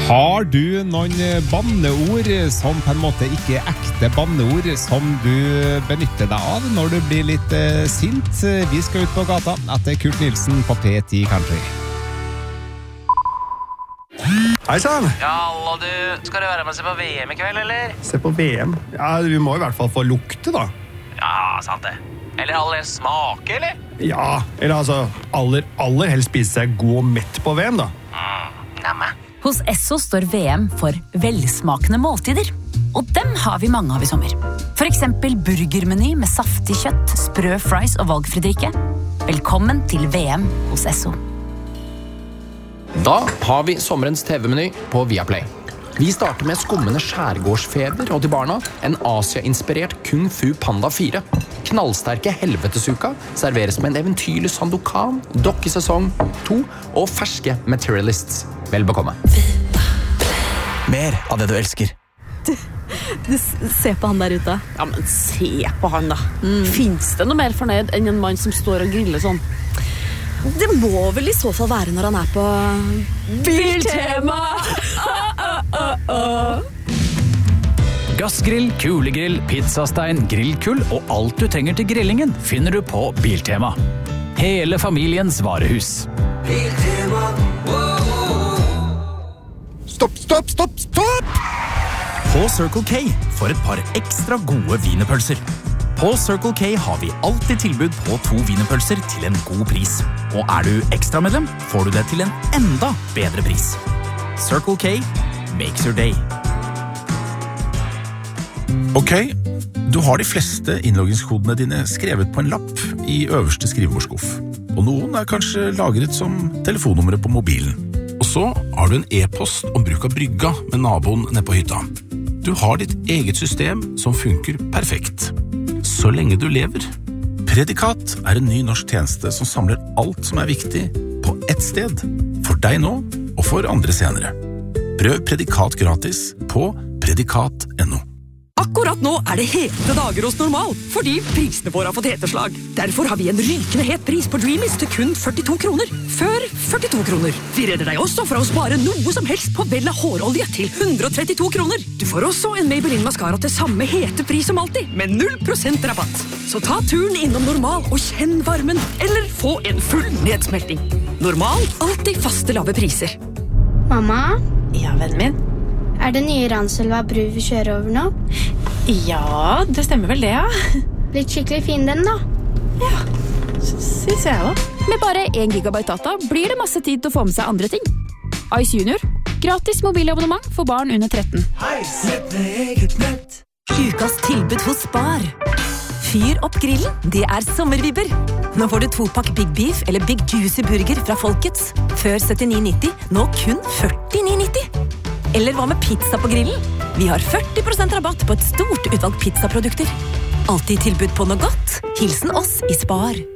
Har du noen banneord som på en måte ikke er ekte banneord som du benytter deg av når du blir litt sint? Vi skal ut på gata etter Kurt Nilsen på P10 Country. Hei sann! Ja, hallo du. Skal du være med og se på VM i kveld, eller? Se på VM? Ja, vi må i hvert fall få lukte da. Ja, sant det. Eller aller smake, eller? Ja, eller altså aller helst spise seg god og mett på VM da. Nemme. Hos Esso står VM for velsmakende måltider. Og dem har vi mange av i sommer. For eksempel burgermeny med saftig kjøtt, sprø fries og valgfri drikke. Velkommen til VM hos Esso. Da har vi sommerens TV-meny på Viaplay. Vi starter med skummende skjærgårdsfeber og til barna en Asia-inspirert Kung Fu Panda 4. Knallsterke helvetesuka serveres med en eventyrlig Sandokan, dokkesesong 2 og ferske Materialists. Vel bekomme. Mer av det du elsker. Du se på han der ute. Ja, men se på han da. Finns det noe mer fornøyd enn en mann som står og griller sånn? Det må vel i så fall være når han er på Biltema. Gassgrill, kulegrill, pizzastein, grillkull og alt du trenger til grillingen finner du på Biltema. Hele familiens varehus. Biltema. Stopp! På Circle K for et par ekstra gode wienerpølser. På Circle K har vi alltid tilbud på 2 wienerpølser til en god pris. Og er du ekstramedlem, får du det til en enda bedre pris. Circle K makes your day. Ok, du har de fleste innloggingskodene dine skrevet på en lapp i øverste skrivebordskuff. Og noen er kanskje lagret som telefonnummeret på mobilen. Og så har du en e-post om bruk av brygga med naboen nede på hytta. Du har ditt eget system som funker perfekt. Så lenge du lever. Predikat er en ny norsk tjeneste som samler alt som er viktig på ett sted. For deg nå, og for andre senere. Prøv Predikat gratis på predikat.no. Akkurat nå er det hete dager hos Normal, fordi prisene våre har fått heteslag. Derfor har vi en rykende het pris på Dreamies til kun 42 kroner. Før 42 kroner. Vi redder deg også fra å spare noe som helst på Vella hårolje til 132 kroner. Du får også en Maybelline Mascara til samme hete pris som alltid, med 0% rabatt. Så ta turen innom Normal og kjenn varmen, eller få en full nedsmelting. Normal, alltid faste lave priser. Mamma? Ja, vennen min. Er det nye Ranselva bru vi kjører over nå? Ja, det stemmer vel det, ja. Blitt skikkelig fin den da. Ja, synes jeg også. Med bare 1 gigabyte data blir det masse tid til å få med seg andre ting. Ice Junior. Gratis mobilabonnement for barn under 13. Hei, sett med eget nett. Ukas tilbud hos Spar. Fyr opp grillen, det er sommervibber. Nå får du 2-pakk Big Beef eller Big Juicy Burger fra Folkets. Før 79,90, nå kun 49,90. Eller hva med pizza på grillen? Vi har 40% rabatt på et stort utvalg pizzaprodukter. Alltid tilbud på noe godt. Hilsen oss i Spar.